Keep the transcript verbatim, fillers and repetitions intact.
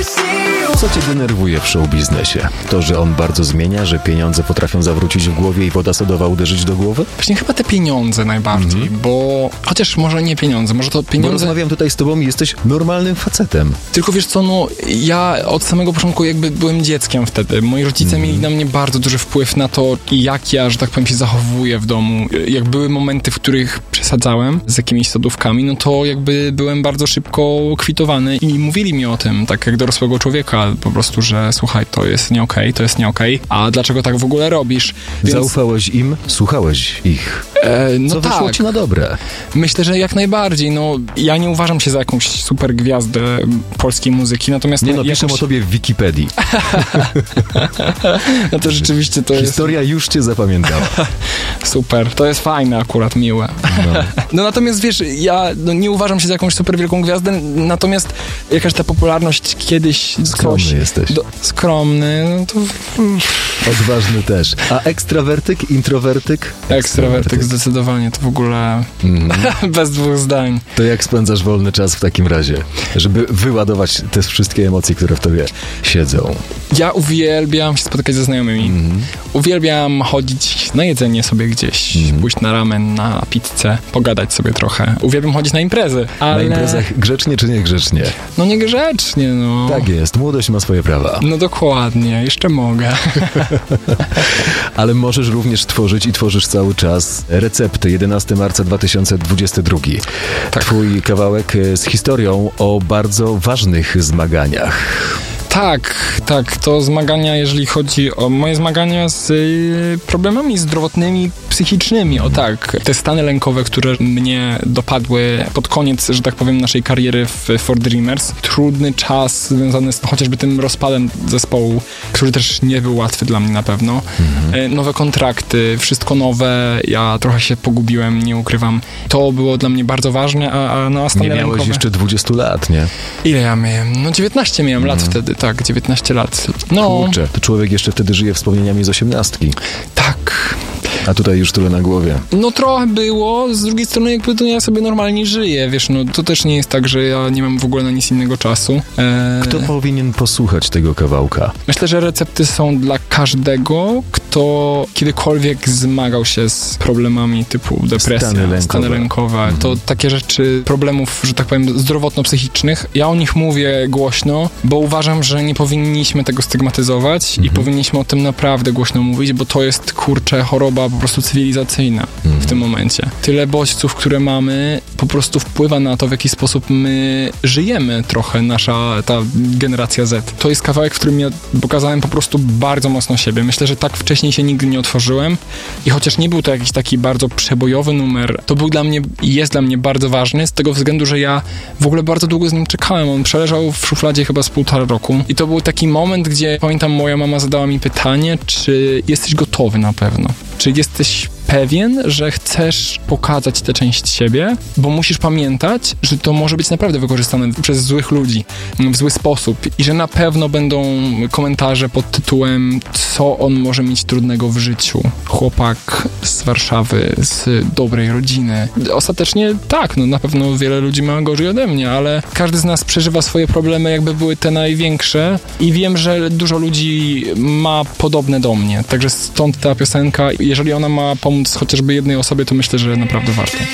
Co cię denerwuje w showbiznesie? To, że on bardzo zmienia, że pieniądze potrafią zawrócić w głowie i woda sodowa uderzyć do głowy? Właśnie chyba te pieniądze najbardziej, mm-hmm. bo chociaż może nie pieniądze, może to pieniądze... Bo rozmawiam tutaj z tobą i jesteś normalnym facetem. Tylko wiesz co, no ja od samego początku jakby byłem dzieckiem wtedy. Moi rodzice mm-hmm. mieli na mnie bardzo duży wpływ na to, jak ja, że tak powiem, się zachowuję w domu. Jak były momenty, w których przesadzałem z jakimiś sodówkami, no to jakby byłem bardzo szybko kwitowany i mówili mi o tym, tak jak dorosłego człowieka, po prostu, że słuchaj, to jest nie okej, okay, to jest nie okej, okay, a dlaczego tak w ogóle robisz? Więc... Zaufałeś im, słuchałeś ich. E, no Co tak. wyszło ci na dobre? Myślę, że jak najbardziej. No, ja nie uważam się za jakąś super gwiazdę polskiej muzyki, natomiast... Nie no, jakąś... piszę o tobie w Wikipedii. No to rzeczywiście to Historia jest... Historia już cię zapamiętała. Super, to jest fajne akurat, miłe. No, no natomiast wiesz, ja no, nie uważam się za jakąś super wielką gwiazdę, natomiast jakaś ta popularność kiedyś... Skromny coś, jesteś. Do, skromny, no to... Odważny też. A ekstrawertyk, introwertyk? Ekstrawertyk zdecydowanie, to w ogóle mm. bez dwóch zdań. To jak spędzasz wolny czas w takim razie, żeby wyładować te wszystkie emocje, które w tobie siedzą? Ja uwielbiam się spotykać ze znajomymi. Mm. Uwielbiam chodzić na jedzenie sobie gdzieś, mm. pójść na ramen, na pizzę, pogadać sobie trochę. Uwielbiam chodzić na imprezy, ale... Na imprezach grzecznie czy niegrzecznie? No niegrzecznie, no. Tak jest, młodość ma swoje prawa. No dokładnie, jeszcze mogę. Ale możesz również tworzyć i tworzysz cały czas recepty. jedenastego marca dwa tysiące dwudziestego drugiego. Tak. Twój kawałek z historią o bardzo ważnych zmaganiach. Tak, tak, to zmagania, jeżeli chodzi o moje zmagania z y, problemami zdrowotnymi, psychicznymi, o tak. Te stany lękowe, które mnie dopadły pod koniec, że tak powiem, naszej kariery w For Dreamers. Trudny czas związany z chociażby tym rozpadem zespołu, który też nie był łatwy dla mnie na pewno. Mhm. Y, nowe kontrakty, wszystko nowe, ja trochę się pogubiłem, nie ukrywam. To było dla mnie bardzo ważne, a, a na stany lękowe... Nie miałeś lękowe... jeszcze dwudziestu lat, nie? Ile ja miałem? No dziewiętnaście miałem mhm. lat wtedy. Tak, dziewiętnaście lat. No. Kurczę, to człowiek jeszcze wtedy żyje wspomnieniami z osiemnastki. Tak. A tutaj już tyle na głowie. No trochę było, z drugiej strony jakby to ja sobie normalnie żyję, wiesz, no to też nie jest tak, że ja nie mam w ogóle na nic innego czasu. Eee... Kto powinien posłuchać tego kawałka? Myślę, że recepty są dla każdego, kto kiedykolwiek zmagał się z problemami typu depresja, stany lękowe. Stany lękowe. Mhm. To takie rzeczy, problemów, że tak powiem, zdrowotno-psychicznych. Ja o nich mówię głośno, bo uważam, że nie powinniśmy tego stygmatyzować mhm. i powinniśmy o tym naprawdę głośno mówić, bo to jest, kurczę, choroba po prostu cywilizacyjna mhm. w tym momencie. Tyle bodźców, które mamy, po prostu wpływa na to, w jaki sposób my żyjemy trochę, nasza ta generacja Z. To jest kawałek, w którym ja pokazałem po prostu bardzo mocno siebie. Myślę, że tak wcześniej się nigdy nie otworzyłem i chociaż nie był to jakiś taki bardzo przebojowy numer, to był dla mnie i jest dla mnie bardzo ważny z tego względu, że ja w ogóle bardzo długo z nim czekałem. On przeleżał w szufladzie chyba z półtora roku i to był taki moment, gdzie pamiętam, moja mama zadała mi pytanie, czy jesteś gotowy na pewno? Czy jesteś pewien, że chcesz pokazać tę część siebie, bo musisz pamiętać, że to może być naprawdę wykorzystane przez złych ludzi w zły sposób i że na pewno będą komentarze pod tytułem, co on może mieć trudnego w życiu. Chłopak z Warszawy, z dobrej rodziny. Ostatecznie tak, no na pewno wiele ludzi ma gorzej ode mnie, ale każdy z nas przeżywa swoje problemy, jakby były te największe i wiem, że dużo ludzi ma podobne do mnie, także stąd ta piosenka, jeżeli ona ma pomóc chociażby jednej osobie, to myślę, że naprawdę warto.